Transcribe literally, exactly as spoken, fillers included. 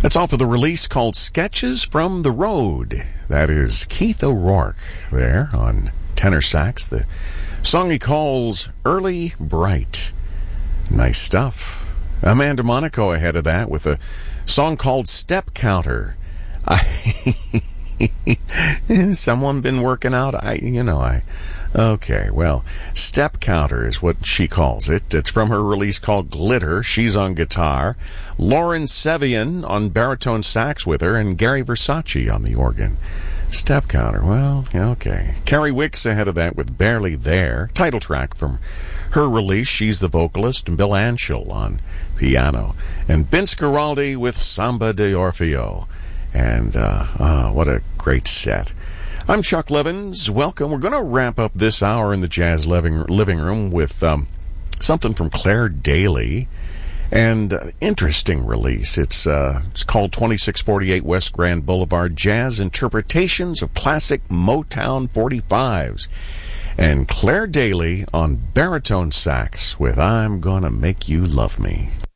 That's off of the release called Sketches from the Road. That is Keith O'Rourke there on tenor sax. The song he calls Early Bright. Nice stuff. Amanda Monaco ahead of that with a song called Step Counter. I someone been working out? I, you know, I... Okay, well, Step Counter is what she calls it. It's from her release called Glitter. She's on guitar. Lauren Sevian on baritone sax with her, and Gary Versace on the organ. Step Counter, well, okay. Carrie Wicks ahead of that with Barely There. Title track from her release. She's the vocalist, and Bill Anshel on piano. And Vince Guaraldi with Samba de Orfeo. And, uh, oh, what a great set. I'm Chuck Levins. Welcome. We're going to wrap up this hour in the Jazz living, living room with um, something from Claire Daly. And uh, interesting release. It's uh, it's called twenty-six forty-eight West Grand Boulevard, Jazz Interpretations of Classic Motown forty-fives. And Claire Daly on baritone sax with I'm Gonna Make You Love Me.